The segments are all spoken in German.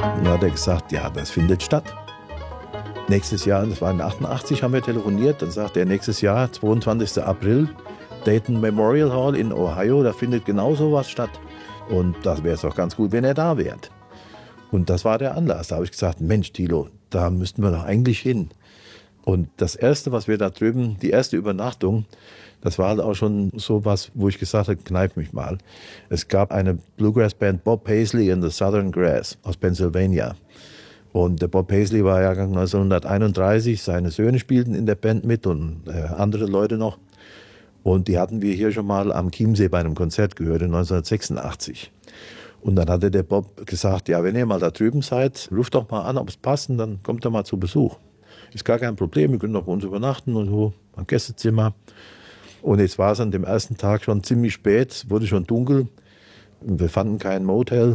Und dann hat er gesagt, ja, das findet statt. Nächstes Jahr, das war in 88, haben wir telefoniert, dann sagt er, nächstes Jahr, 22. April, Dayton Memorial Hall in Ohio, da findet genau sowas statt. Und das wäre es doch ganz gut, wenn er da wäre. Und das war der Anlass. Da habe ich gesagt, Mensch, Thilo, da müssten wir doch eigentlich hin. Und das Erste, was wir da drüben, die erste Übernachtung, das war halt auch schon so was, wo ich gesagt habe, kneif mich mal. Es gab eine Bluegrass-Band, Bob Paisley and the Southern Grass aus Pennsylvania. Und der Bob Paisley war Jahrgang 1931, seine Söhne spielten in der Band mit und andere Leute noch. Und die hatten wir hier schon mal am Chiemsee bei einem Konzert gehört, 1986. Und dann hatte der Bob gesagt, ja, wenn ihr mal da drüben seid, ruft doch mal an, ob es passt, und dann kommt er mal zu Besuch. Ist gar kein Problem, wir können doch bei uns übernachten und so, am Gästezimmer. Und jetzt war es an dem ersten Tag schon ziemlich spät, es wurde schon dunkel, wir fanden kein Motel.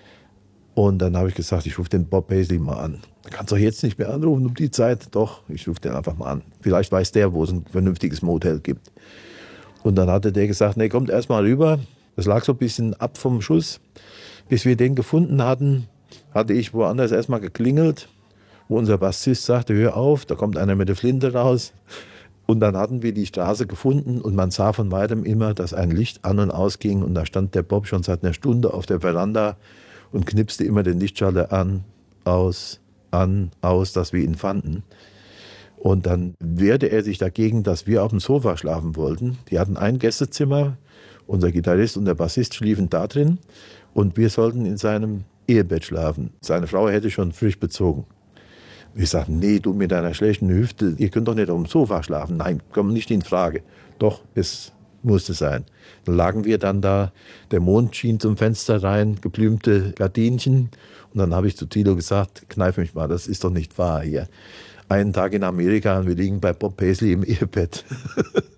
Und dann habe ich gesagt, ich rufe den Bob Paisley mal an. Du kannst doch jetzt nicht mehr anrufen um die Zeit. Doch, ich rufe den einfach mal an. Vielleicht weiß der, wo es ein vernünftiges Motel gibt. Und dann hatte der gesagt, nee, kommt erst mal rüber. Das lag so ein bisschen ab vom Schuss. Bis wir den gefunden hatten, hatte ich woanders erst mal geklingelt, wo unser Bassist sagte, hör auf, da kommt einer mit der Flinte raus. Und dann hatten wir die Straße gefunden und man sah von weitem immer, dass ein Licht an und ausging. Und da stand der Bob schon seit einer Stunde auf der Veranda und knipste immer den Lichtschalter an, aus, dass wir ihn fanden. Und dann wehrte er sich dagegen, dass wir auf dem Sofa schlafen wollten. Die hatten ein Gästezimmer, unser Gitarrist und der Bassist schliefen da drin und wir sollten in seinem Ehebett schlafen. Seine Frau hätte schon frisch bezogen. Ich sagte, nee, du mit deiner schlechten Hüfte, ihr könnt doch nicht auf dem Sofa schlafen. Nein, kommt nicht in Frage. Doch, es musste sein. Dann lagen wir dann da, der Mond schien zum Fenster rein, geblümte Gardinchen. Und dann habe ich zu Thilo gesagt, kneif mich mal, das ist doch nicht wahr hier. Einen Tag in Amerika und wir liegen bei Bob Paisley im Ehebett.